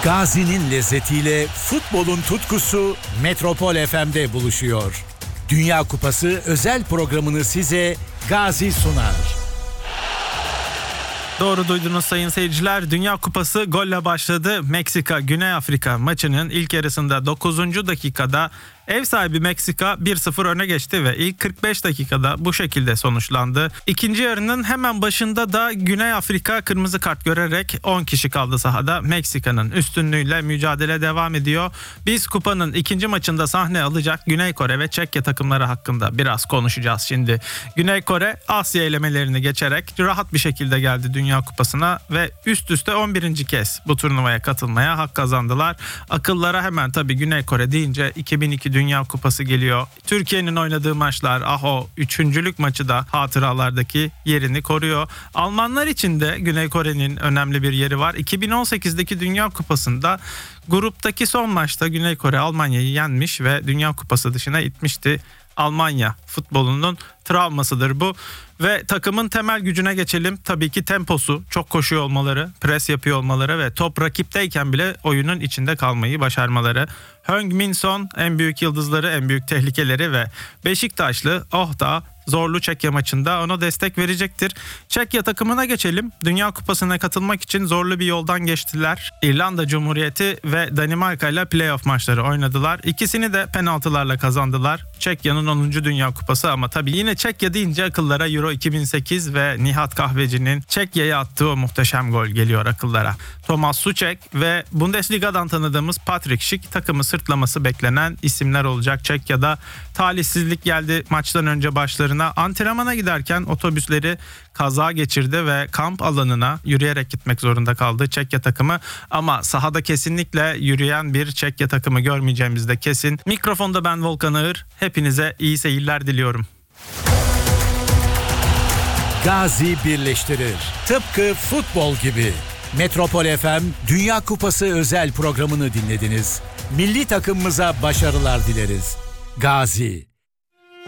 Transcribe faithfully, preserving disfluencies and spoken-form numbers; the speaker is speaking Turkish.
Gazi'nin lezzetiyle futbolun tutkusu Metropol F M'de buluşuyor. Dünya Kupası özel programını size Gazi sunar. Doğru duydunuz sayın seyirciler. Dünya Kupası golle başladı. Meksika Güney Afrika maçının ilk yarısında dokuzuncu dakikada ev sahibi Meksika bir sıfır öne geçti ve ilk kırk beş dakikada bu şekilde sonuçlandı. İkinci yarının hemen başında da Güney Afrika kırmızı kart görerek on kişi kaldı sahada. Meksika'nın üstünlüğüyle mücadele devam ediyor. Biz kupanın ikinci maçında sahne alacak Güney Kore ve Çekya takımları hakkında biraz konuşacağız şimdi. Güney Kore Asya elemelerini geçerek rahat bir şekilde geldi Dünya Kupası'na ve üst üste on birinci kez bu turnuvaya katılmaya hak kazandılar. Akıllara hemen tabii Güney Kore deyince iki bin iki Dünya Kupası geliyor. Türkiye'nin oynadığı maçlar, ah o üçüncülük maçı da hatıralardaki yerini koruyor. Almanlar için de Güney Kore'nin önemli bir yeri var. iki bin on sekizdeki Dünya Kupası'nda gruptaki son maçta Güney Kore Almanya'yı yenmiş ve Dünya Kupası dışına itmişti. Almanya futbolunun travmasıdır bu. Ve takımın temel gücüne geçelim. Tabii ki temposu, çok koşuyor olmaları, pres yapıyor olmaları ve top rakipteyken bile oyunun içinde kalmayı başarmaları. Heung-min Son en büyük yıldızları, en büyük tehlikeleri ve Beşiktaşlı Oh da zorlu Çekya maçında ona destek verecektir. Çekya takımına geçelim. Dünya Kupası'na katılmak için zorlu bir yoldan geçtiler. İrlanda Cumhuriyeti ve Danimarka ile playoff maçları oynadılar. İkisini de penaltılarla kazandılar. Çekya'nın onuncu Dünya Kupası ama tabii yine Çekya deyince akıllara Euro iki bin sekiz ve Nihat Kahveci'nin Çekya'ya attığı o muhteşem gol geliyor akıllara. Thomas Souček ve Bundesliga'dan tanıdığımız Patrick Schick takımı sırtlaması beklenen isimler olacak. Çekya'da talihsizlik geldi maçtan önce başlarına. Antrenmana giderken otobüsleri kaza geçirdi ve kamp alanına yürüyerek gitmek zorunda kaldı Çekya takımı. Ama sahada kesinlikle yürüyen bir Çekya takımı görmeyeceğimiz de kesin. Mikrofonda ben Volkan Ağır. Hepinize iyi seyirler diliyorum. Gazi birleştirir. Tıpkı futbol gibi. Metropol F M Dünya Kupası özel programını dinlediniz. Milli takımımıza başarılar dileriz. Gazi.